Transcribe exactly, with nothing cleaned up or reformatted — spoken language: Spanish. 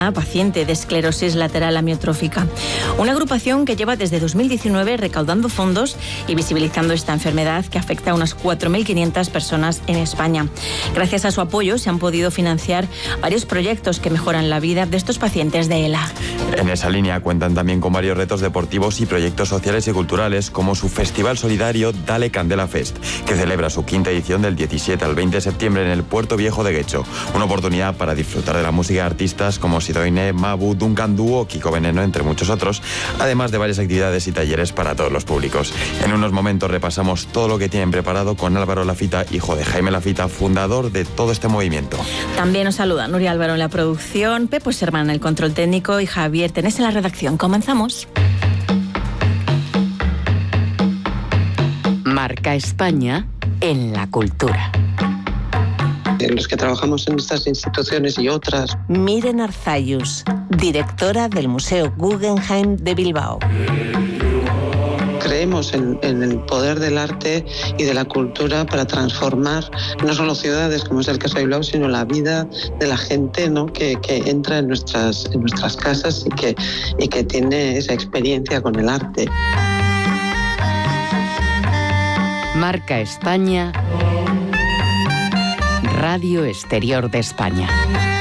paciente de esclerosis lateral amiotrófica. Una agrupación que lleva desde dos mil diecinueve recaudando fondos y visibilizando esta enfermedad que afecta a unas cuatro mil quinientas personas en España. Gracias a su apoyo se han podido financiar varios proyectos que mejoran la vida de estos pacientes de E L A. En esa línea cuentan también con varios retos deportivos y proyectos sociales y culturales, como su festival solidario Dale Candela Fest, que celebra su quinta edición del diecisiete al veinte de septiembre en el Puerto Viejo de Guecho. Una oportunidad para disfrutar de la música de artistas como Sidoine, Mabu, Duncan Du o Kiko Veneno, entre muchos otros, además de varias actividades y talleres para todos los públicos. En unos momentos repasamos todo lo que tienen preparado con Álvaro Lafita, hijo de Jaime Lafita, fundador de todo este movimiento. También nos saluda Nuria Álvaro en la producción, Pepo Sermán en el control técnico y Javier Tenés en la redacción. Comenzamos. Marca España en la cultura. Los que trabajamos en estas instituciones y otras. Miren Arzayus, directora del Museo Guggenheim de Bilbao. Creemos en, en el poder del arte y de la cultura para transformar no solo ciudades, como es el caso de Bilbao, sino la vida de la gente, ¿no? que, que entra en nuestras, en nuestras casas y que, y que tiene esa experiencia con el arte. Marca España, Radio Exterior de España.